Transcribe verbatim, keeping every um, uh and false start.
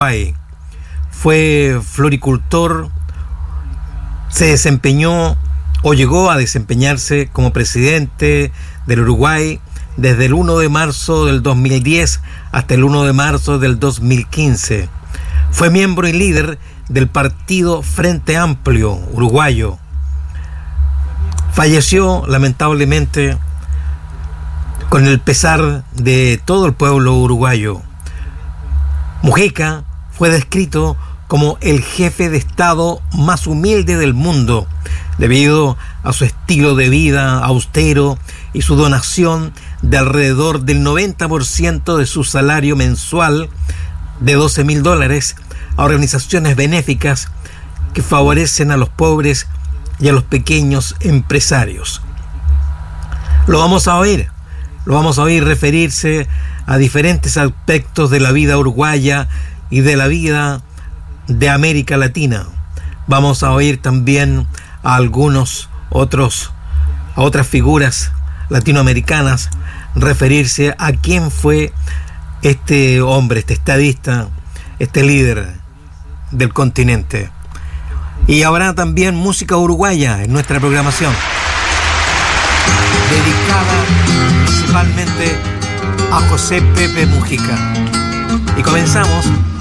Uruguay. Fue floricultor, se desempeñó o llegó a desempeñarse como presidente del Uruguay desde el primero de marzo del dos mil diez hasta el primero de marzo del dos mil quince. Fue miembro y líder del partido Frente Amplio uruguayo. Falleció lamentablemente con el pesar de todo el pueblo uruguayo. Mujica fue descrito como el jefe de Estado más humilde del mundo, debido a su estilo de vida austero y su donación de alrededor del noventa por ciento de su salario mensual de doce mil dólares a organizaciones benéficas que favorecen a los pobres y a los pequeños empresarios. Lo vamos a oír, lo vamos a oír referirse a diferentes aspectos de la vida uruguaya y de la vida de América Latina. Vamos a oír también a algunos otros, a otras figuras latinoamericanas referirse a quién fue este hombre, este estadista, este líder del continente. Y habrá también música uruguaya en nuestra programación, dedicada principalmente a José Pepe Mujica. Y comenzamos